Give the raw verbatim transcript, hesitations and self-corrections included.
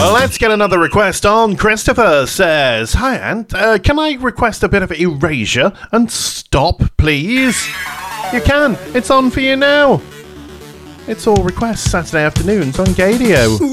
Well, let's get another request on. Christopher says, "Hi, Ant. Uh, can I request a bit of erasure and stop, please?" You can. It's on for you now. It's all requests Saturday afternoons on Gadio.